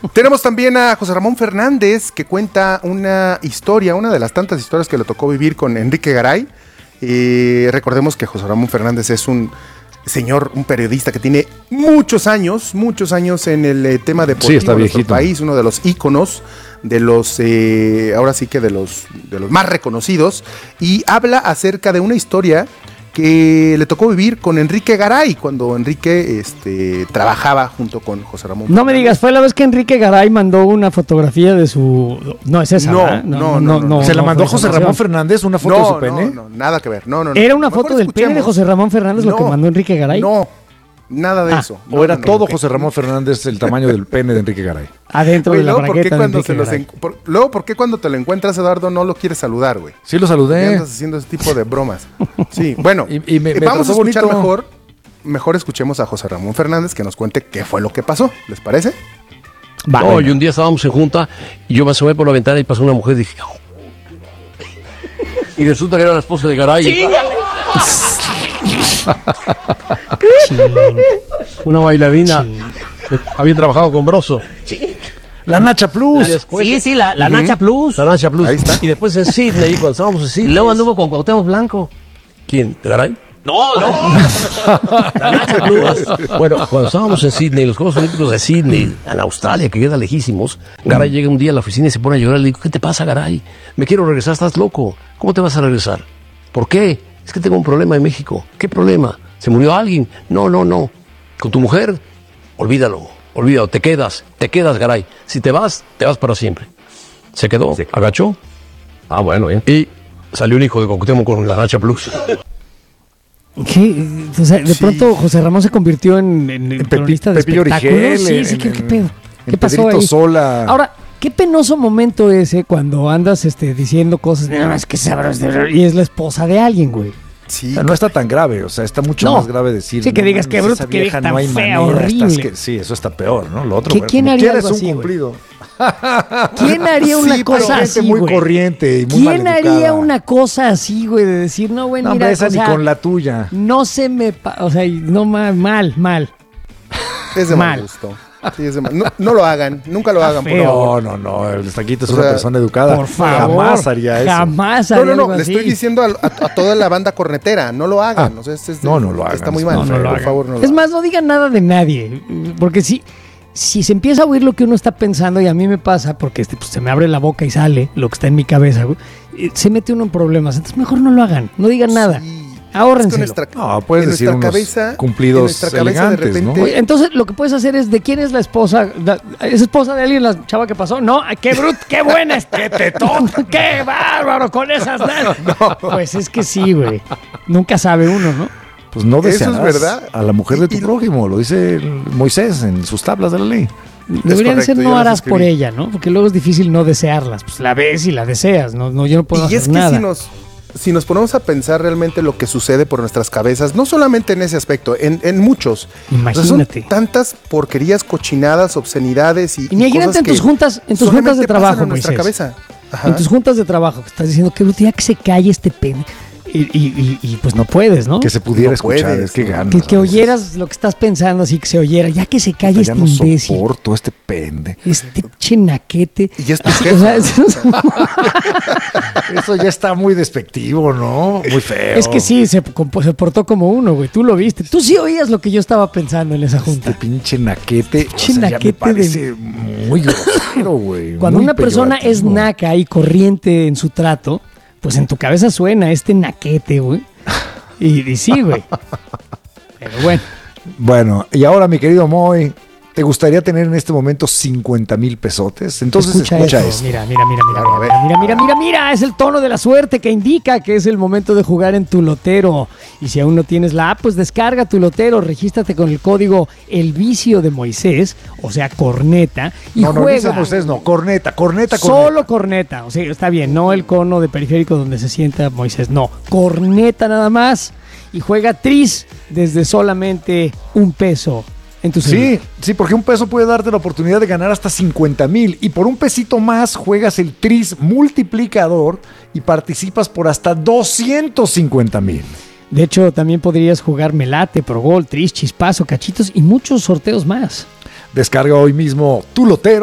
Tenemos también a José Ramón Fernández, que cuenta una historia, una de las tantas historias que le tocó vivir con Enrique Garay. Recordemos que José Ramón Fernández es un señor, un periodista que tiene muchos años en el tema deportivo de nuestro país, uno de los íconos, de los, ahora sí que de los más reconocidos, y habla acerca de una historia que le tocó vivir con Enrique Garay, cuando Enrique trabajaba junto con José Ramón Fernández. No me digas, fue la vez que Enrique Garay mandó una fotografía de su... No, es esa, no. ¿Se la mandó José Ramón Fernández una foto de su pene? No, nada que ver. No. ¿Era una foto del pene de José Ramón Fernández lo que mandó Enrique Garay? No, nada de eso. ¿O era todo José Ramón Fernández el tamaño del pene de Enrique Garay? Adentro de la bragueta de Enrique Garay. Luego, ¿por qué cuando te lo encuentras, Eduardo, no lo quieres saludar, güey? Sí lo saludé. Andas haciendo ese tipo de bromas. Sí, bueno, y me vamos a escuchar bonito. mejor escuchemos a José Ramón Fernández que nos cuente qué fue lo que pasó. ¿Les parece? Vale. No, y un día estábamos en junta y yo me asomé por la ventana y pasó una mujer y dije... Oh. Y resulta que era la esposa de Garay. ¡Sí! Una bailarina que había trabajado con Broso. Sí. La Nacha Plus. Después, la Nacha Plus. La Nacha Plus. Ahí está. Y después en Sydney, cuando estábamos en Sydney. Y luego anduvo con Cuauhtémoc Blanco. ¿Quién? ¿Garay? No. La Nacha Plus. Bueno, cuando estábamos en Sydney, los Juegos Olímpicos de Sydney, en Australia, que queda lejísimos, Garay llega un día a la oficina y se pone a llorar. Le digo, ¿qué te pasa, Garay? Me quiero regresar, estás loco. ¿Cómo te vas a regresar? ¿Por qué? Es que tengo un problema en México. ¿Qué problema? ¿Se murió alguien? No. ¿Con tu mujer? Olvídalo, te quedas, Garay. Si te vas para siempre. Se quedó, agachó. Ah, bueno, bien. Y salió un hijo de Cuauhtémoc con la Nacha Plus. ¿Qué? O sea, de pronto José Ramón se convirtió en cronista de espectáculos. Sí, ¿qué pedo? ¿Qué pasó ahí? Sola. Ahora, qué penoso momento ese cuando andas diciendo cosas de, no, es que sabroso, y es la esposa de alguien, güey. Sí. O sea, no está tan grave, o sea, está mucho más grave decir. Sí, que digas que bruto, que vieja tan fea, horrible. Sí, eso está peor, ¿no? Lo otro, ¿Quién haría algo así, un cumplido? ¿Quién haría una cosa así, muy corriente y muy ¿Quién haría una cosa así, güey, de decir, no, güey, mira, esa ni con la tuya. No se me... O sea, no, mal. Es de mal gusto. Sí, no lo hagan, nunca lo hagan, por favor. No, el Estaquito es una persona educada. Por favor. Jamás haría eso. Jamás haría No, le estoy diciendo a toda la banda cornetera, no lo hagan. O sea, no lo hagan. Está muy mal, por favor, no lo hagan. Es más, no digan nada de nadie, porque si se empieza a oír lo que uno está pensando, y a mí me pasa, porque pues, se me abre la boca y sale lo que está en mi cabeza, se mete uno en problemas. Entonces mejor no lo hagan, no digan nada. Ahórrenselo. Puedes decir unos cumplidos elegantes, ¿no? Oye, entonces lo que puedes hacer es, ¿de quién es la esposa? ¿Es esposa de alguien la chava que pasó? No, qué qué buena es, qué tetón, qué bárbaro con esas. No. Pues es que sí, güey. Nunca sabe uno, ¿no? Pues no desearás eso es verdad. A la mujer de tu prójimo, lo dice Moisés en sus tablas de la ley. Deberían ser no harás por ella, ¿no? Porque luego es difícil no desearlas. Pues la ves y la deseas, ¿no? Yo no puedo hacer nada. Si nos ponemos a pensar realmente lo que sucede por nuestras cabezas, no solamente en ese aspecto, en muchos. Imagínate. Son tantas porquerías, cochinadas, obsenidades y imagínate en tus juntas de trabajo, en nuestra cabeza. Ajá. En tus juntas de trabajo, que estás diciendo que ya que se calle este pene. Y pues no puedes, ¿no? Que se pudiera escuchar, es que ganas. Que oyeras lo que estás pensando, así que se oyera, ya que se calle este imbécil. Ya no soporto este pende. Este chenaquete. Y ya es tu jefe. Eso ya está muy despectivo, ¿no? Muy feo. Es que sí, se portó como uno, güey. Tú lo viste. Tú sí oías lo que yo estaba pensando en esa junta. Este pinche naquete. Ya me parece muy grosero, güey. Cuando una persona es naca y corriente en su trato, pues en tu cabeza suena este naquete, güey. Y sí, güey. Pero bueno. Bueno, y ahora, mi querido Moy, ¿te gustaría tener en este momento 50,000 pesotes? Entonces escucha esto. Mira, es el tono de la suerte que indica que es el momento de jugar en tu lotero. Y si aún no tienes la app, pues descarga tu lotero, regístrate con el código El Vicio de Moisés, o sea, corneta, y juega. No, dice Moisés, no, corneta. Solo corneta, o sea, está bien, no el cono de periférico donde se sienta Moisés, no, corneta nada más, y juega tris desde solamente $1 en tu celular. Sí, porque $1 puede darte la oportunidad de ganar hasta 50,000 y por $1 más juegas el tris multiplicador y participas por hasta 250,000. De hecho, también podrías jugar Melate, Pro Gol, Tris, Chispazo, Cachitos y muchos sorteos más. Descarga hoy mismo tu lotero